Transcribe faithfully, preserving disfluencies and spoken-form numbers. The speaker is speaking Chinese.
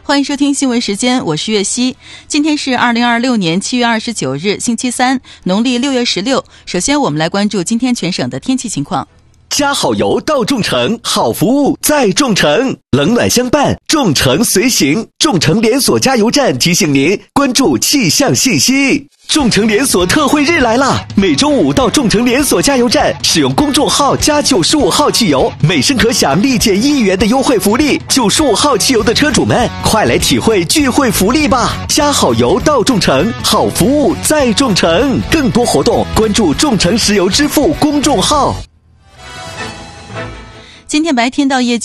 欢迎收听新闻时间，我是月熙。今天是二零二六年七月二十九日，星期三，农历六月十六。首先，我们来关注今天全省的天气情况。 加好油到众诚，好服务在众诚，冷暖相伴，众诚随行。众诚连锁加油站提醒您关注气象信息。众诚连锁特惠日来啦！每周五到众诚连锁加油站使用公众号加九十五号汽油，每升可享立减一元的优惠福利。九十五号汽油的车主们，快来体会聚会福利吧！加好油到众诚，好服务在众诚。更多活动关注众诚石油支付公众号。 今天白天到夜间